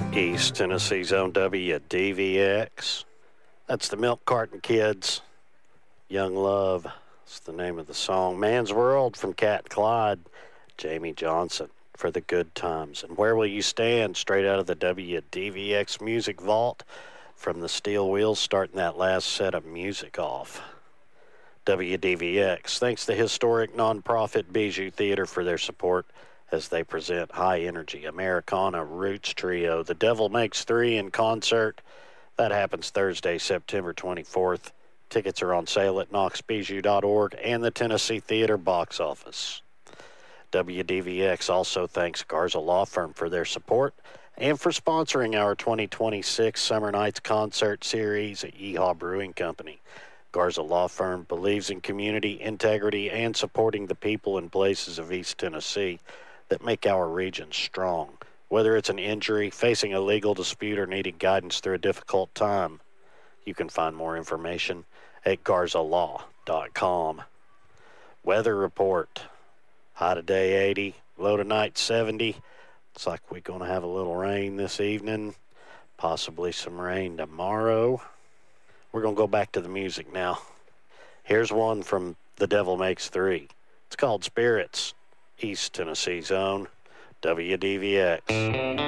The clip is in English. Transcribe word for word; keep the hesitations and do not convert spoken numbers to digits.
East Tennessee's own W D V X. That's the Milk Carton Kids. Young Love. That's the name of the song. Man's World from Cat Clyde. Jamie Johnson for the Good Times. And Where Will You Stand? Straight out of the W D V X Music Vault from the Steel Wheels, starting that last set of music off. W D V X thanks the historic nonprofit Bijou Theater for their support as they present High Energy Americana Roots Trio. The Devil Makes Three in concert. That happens Thursday, September twenty-fourth. Tickets are on sale at knox bijou dot org and the Tennessee Theater box office. W D V X also thanks Garza Law Firm for their support and for sponsoring our twenty twenty-six Summer Nights Concert Series at Yeehaw Brewing Company. Garza Law Firm believes in community integrity and supporting the people and places of East Tennessee that make our region strong. Whether it's an injury, facing a legal dispute, or needing guidance through a difficult time, you can find more information at garza law dot com. Weather report. High today eighty, low tonight seventy. Looks like we're going to have a little rain this evening, possibly some rain tomorrow. We're going to go back to the music now. Here's one from The Devil Makes Three. It's called Spirits. East Tennessee's own W D V X.